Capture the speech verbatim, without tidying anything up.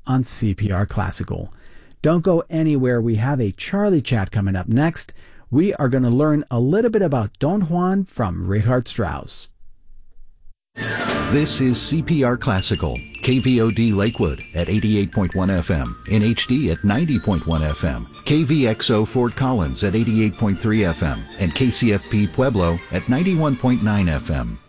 on C P R Classical. Don't go anywhere. We have a Charlie Chat coming up next. We are going to learn a little bit about Don Juan from Richard Strauss. This is C P R Classical, K V O D Lakewood at eighty-eight point one F M, in H D at ninety point one F M, K V X O Fort Collins at eighty-eight point three F M, and K C F P Pueblo at ninety-one point nine F M.